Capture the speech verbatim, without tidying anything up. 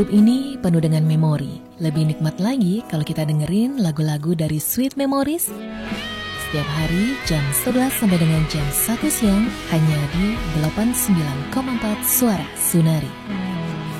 Hidup ini penuh dengan memori. Lebih nikmat lagi kalau kita dengerin lagu-lagu dari Sweet Memories setiap hari jam sebelas sampai dengan jam satu siang hanya di delapan puluh sembilan koma empat Suara Sunari.